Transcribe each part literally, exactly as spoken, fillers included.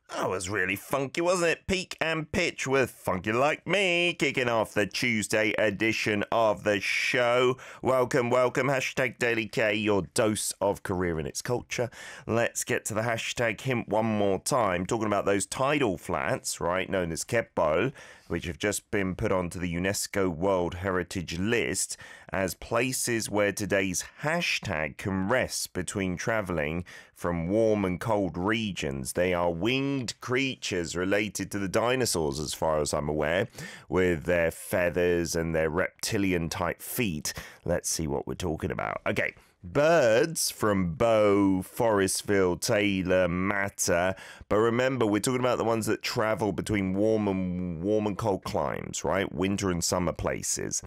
That was really funky, wasn't it? Peak and Pitch with Funky Like Me, kicking off the Tuesday edition of the show. Welcome, welcome. Hashtag Daily K, your dose of Korea and its culture. Let's get to the hashtag hint one more time. Talking about those tidal flats, right, known as Kepbol, which have just been put onto the UNESCO World Heritage List as places where today's hashtag can rest between travelling from warm and cold regions. They are winged creatures related to the dinosaurs, as far as I'm aware, with their feathers and their reptilian-type feet. Let's see what we're talking about. Okay. Birds from Bow, Forestville, Taylor, Matter. But remember, we're talking about the ones that travel between warm and warm and cold climes, right? Winter and summer places.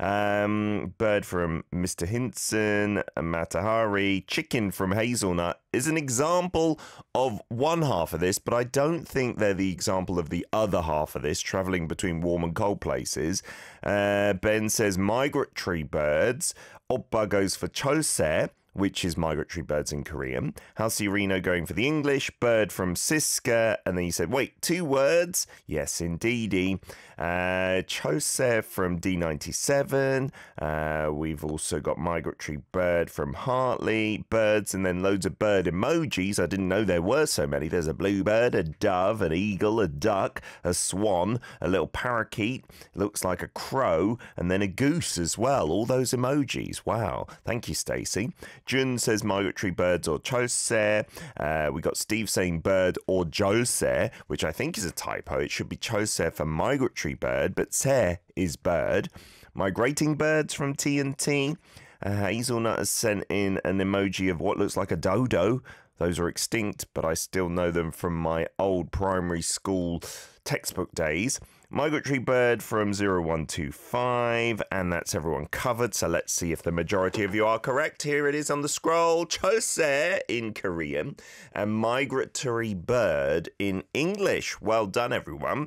Um, bird from Mister Hinson, Matahari. Chicken from Hazelnut is an example of one half of this, but I don't think they're the example of the other half of this, traveling between warm and cold places. Uh, Ben says migratory birds. Oppa goes for Chose, which is migratory birds in Korean. Halsey Reno going for the English. Bird from Siska. And then you said, wait, two words? Yes, indeedy. Uh, Chose from D ninety-seven. Uh, we've also got migratory bird from Hartley. Birds and then loads of bird emojis. I didn't know there were so many. There's a bluebird, a dove, an eagle, a duck, a swan, a little parakeet. Looks like a crow. And then a goose as well. All those emojis. Wow. Thank you, Stacey. Jun says migratory birds or Chose. Uh, we got Steve saying bird or Jose, which I think is a typo. It should be Chose for migratory bird, but Se is bird. Migrating birds from T N T. Uh, Hazelnut has sent in an emoji of what looks like a dodo. Those are extinct, but I still know them from my old primary school textbook days. Migratory bird from zero one two five, and that's everyone covered. So let's see if the majority of you are correct. Here it is on the scroll. Chose in Korean and migratory bird in English. Well done, everyone.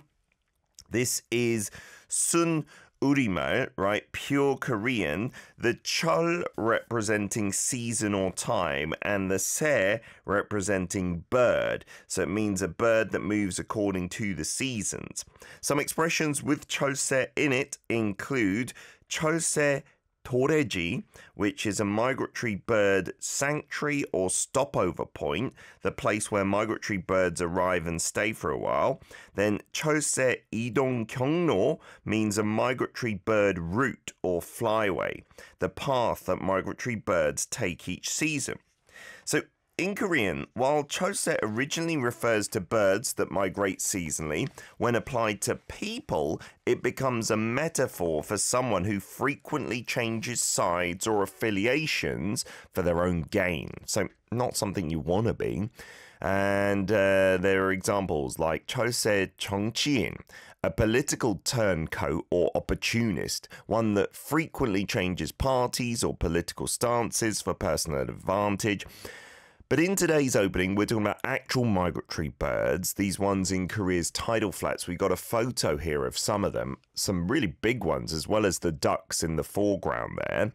This is Sun Urimal, right? Pure Korean. The chol representing season or time, and the se representing bird. So it means a bird that moves according to the seasons. Some expressions with chose in it include chose Toreji, which is a migratory bird sanctuary or stopover point, the place where migratory birds arrive and stay for a while. Then chose Idong Kyongno means a migratory bird route or flyway, the path that migratory birds take each season. So in Korean, while chose originally refers to birds that migrate seasonally, when applied to people, it becomes a metaphor for someone who frequently changes sides or affiliations for their own gain. So not something you want to be. And uh, there are examples like chose 정치인, a political turncoat or opportunist, one that frequently changes parties or political stances for personal advantage. But in today's opening, we're talking about actual migratory birds, these ones in Korea's tidal flats. We've got a photo here of some of them, some really big ones, as well as the ducks in the foreground there.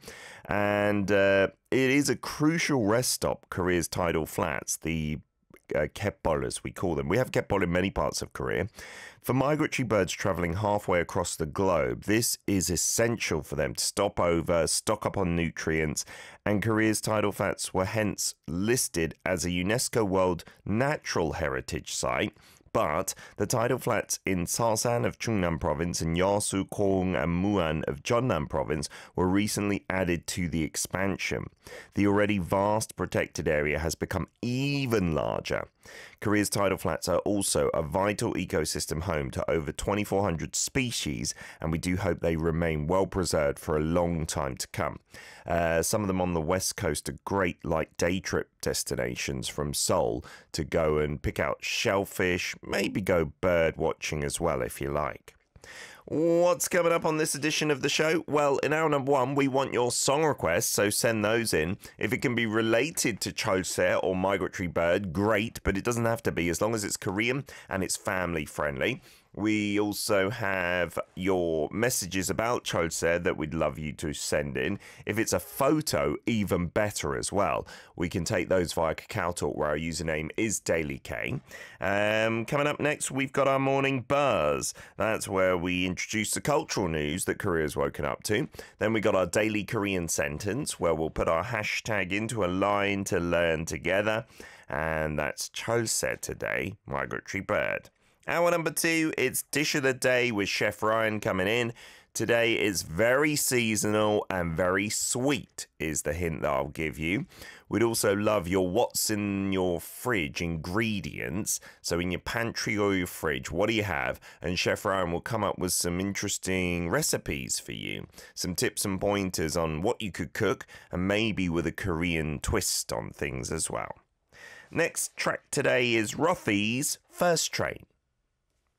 And uh, it is a crucial rest stop, Korea's tidal flats, the uh, Kepbol, as we call them. We have Kepbol in many parts of Korea. For migratory birds travelling halfway across the globe, this is essential for them to stop over, stock up on nutrients, and Korea's tidal flats were hence listed as a UNESCO World Natural Heritage Site. But the tidal flats in Sasan of Chungnam Province and Yeosu, Koong and Muan of Jeonnam Province were recently added to the expansion. The already vast protected area has become even larger. Korea's tidal flats are also a vital ecosystem home to over twenty-four hundred species, and we do hope they remain well preserved for a long time to come. Uh, some of them on the west coast are great, like day trip destinations from Seoul to go and pick out shellfish, maybe go bird watching as well if you like. What's coming up on this edition of the show? Well, in hour number one, we want your song requests, so send those in. If it can be related to Cholse or migratory bird, great, but it doesn't have to be, as long as it's Korean and it's family friendly. We also have your messages about Cholse that we'd love you to send in. If it's a photo, even better as well. We can take those via Kakao Talk, where our username is Daily K. Um, coming up next, we've got our morning buzz. That's where we introduce the cultural news that Korea's woken up to. Then we got our daily Korean sentence, where we'll put our hashtag into a line to learn together. And that's Cholse today, migratory bird. Hour number two, it's Dish of the Day with Chef Ryan coming in. Today is very seasonal and very sweet, is the hint that I'll give you. We'd also love your what's in your fridge ingredients. So in your pantry or your fridge, what do you have? And Chef Ryan will come up with some interesting recipes for you. Some tips and pointers on what you could cook, and maybe with a Korean twist on things as well. Next track today is Rothy's First Train.